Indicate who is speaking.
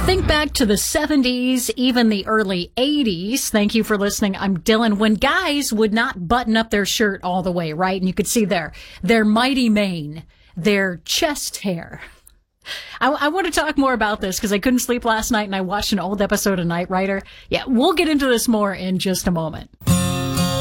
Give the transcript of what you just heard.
Speaker 1: Think back to the 70s, even the early 80s. Thank you for listening. I'm Dylan. When guys would not button up their shirt all the way, right? And you could see their mighty mane, their chest hair. I want to talk more about this because I couldn't sleep last night and I watched an old episode of Knight Rider. Yeah, we'll get into this more in just a moment.